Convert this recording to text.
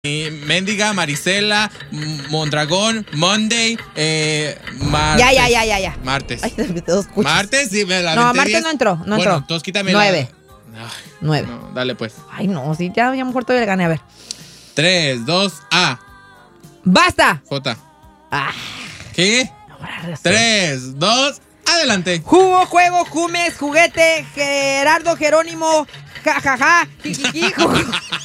Méndiga, Marisela, Mondragón, Monday, martes. Ya. Martes. Ay, dos cuchas. Martes, sí, me la No, aventé martes 10. no entró, no entró. Bueno, entonces quítame 9. la... Ay, 9. no, dale pues. Ay, no, sí, ya mejor todavía le gané. A ver. 3, 2, A. ¡Basta! J. Ah, ¿Qué? ahora razón. 3, 2, adelante. Jugo, juego, jumes, juguete, Gerardo, Jerónimo, jajaja, jijiji, jugo.